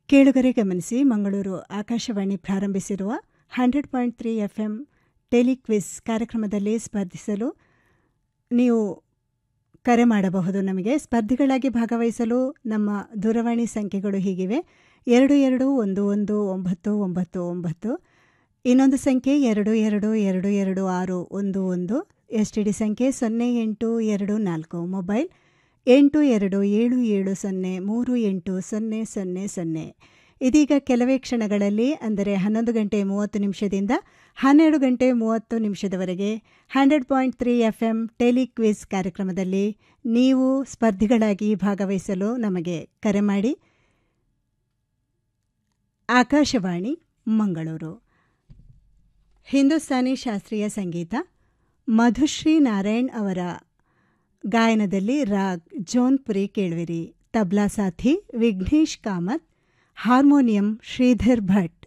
ಕೇಳುಗರೆ ಗಮನಿಸಿ, ಮಂಗಳೂರು ಆಕಾಶವಾಣಿ ಪ್ರಾರಂಭಿಸಿರುವ 100.3 FM ಟೆಲಿಕ್ವಿಸ್ ಕಾರ್ಯಕ್ರಮದಲ್ಲಿ ಸ್ಪರ್ಧಿಸಲು ನೀವು ಕರೆ ಮಾಡಬಹುದು. ನಮಗೆ ಸ್ಪರ್ಧಿಗಳಾಗಿ ಭಾಗವಹಿಸಲು ನಮ್ಮ ದೂರವಾಣಿ ಸಂಖ್ಯೆಗಳು ಹೀಗಿವೆ: 22119999, ಇನ್ನೊಂದು ಸಂಖ್ಯೆ 22222611, STD ಸಂಖ್ಯೆ 0824, ಮೊಬೈಲ್ 8277038000. ಇದೀಗ ಕೆಲವೇ ಕ್ಷಣಗಳಲ್ಲಿ, ಅಂದರೆ 11 ಗಂಟೆ 30 ನಿಮಿಷದಿಂದ 12 ಗಂಟೆ 30 ನಿಮಿಷದವರೆಗೆ 100.3 FM ಟೆಲಿಕ್ವಿಸ್ ಕಾರ್ಯಕ್ರಮದಲ್ಲಿ ನೀವು ಸ್ಪರ್ಧಿಗಳಾಗಿ ಭಾಗವಹಿಸಲು ನಮಗೆ ಕರೆ ಮಾಡಿ. ಆಕಾಶವಾಣಿ ಮಂಗಳೂರು. ಹಿಂದೂಸ್ತಾನಿ ಶಾಸ್ತ್ರೀಯ ಸಂಗೀತ, ಮಧುಶ್ರೀ ನಾರಾಯಣ್ ಅವರ ಗಾಯನದಲ್ಲಿ ರಾಗ್ ಜೌನ್ಪುರಿ ಕೇಳುವಿರಿ. ತಬ್ಲಾ ಸಾಥಿ ವಿಘ್ನೇಶ್ ಕಾಮತ್, ಹಾರ್ಮೋನಿಯಂ ಶ್ರೀಧರ್ ಭಟ್.